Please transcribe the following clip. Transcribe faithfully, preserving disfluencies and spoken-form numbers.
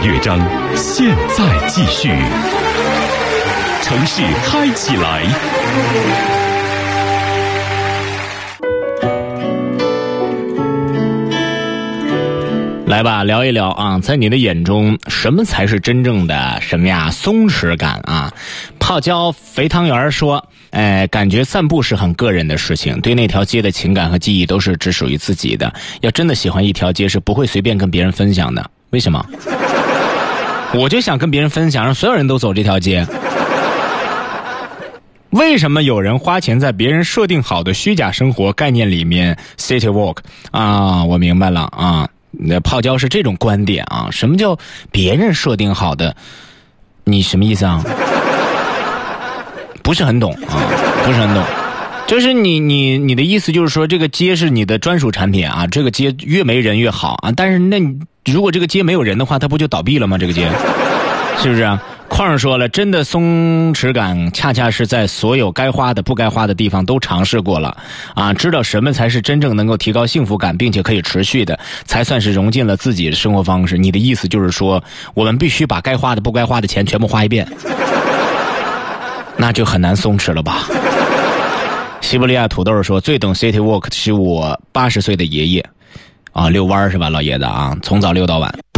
乐章，现在继续。城市开起来。 来吧，聊一聊啊，在你的眼中，什么才是真正的什么呀？松弛感啊！泡椒肥汤圆说，哎，感觉散步是很个人的事情，对那条街的情感和记忆都是只属于自己的。要真的喜欢一条街，是不会随便跟别人分享的。为什么？我就想跟别人分享，让所有人都走这条街。为什么有人花钱在别人设定好的虚假生活概念里面 city walk 啊？我明白了啊。那泡椒是这种观点啊？什么叫别人设定好的？你什么意思啊？不是很懂啊，不是很懂。就是你你你的意思就是说，这个街是你的专属产品啊，这个街越没人越好啊。但是那你如果这个街没有人的话，它不就倒闭了吗？这个街是不是啊？矿儿说了，真的松弛感恰恰是在所有该花的不该花的地方都尝试过了啊，知道什么才是真正能够提高幸福感并且可以持续的，才算是融进了自己的生活方式。你的意思就是说，我们必须把该花的不该花的钱全部花一遍，那就很难松弛了吧。西伯利亚土豆说，最懂 City Walk 是我八十岁的爷爷啊，遛弯是吧，老爷子啊，从早遛到晚。